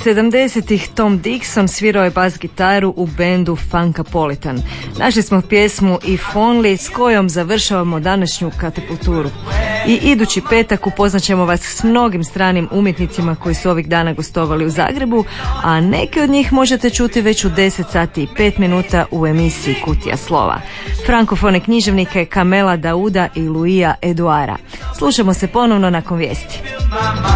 70-ih Tom Dixon svirao je bas gitaru u bendu Funkapolitan. Našli smo pjesmu If Only s kojom završavamo današnju katapulturu. I idući petak upoznaćemo vas s mnogim stranim umjetnicima koji su ovih dana gostovali u Zagrebu, a neke od njih možete čuti već u 10 sati i 5 minuta u emisiji Kutija slova. Frankofone književnike Kamela Dauda i Luija Eduara. Slušamo se ponovno nakon vijesti.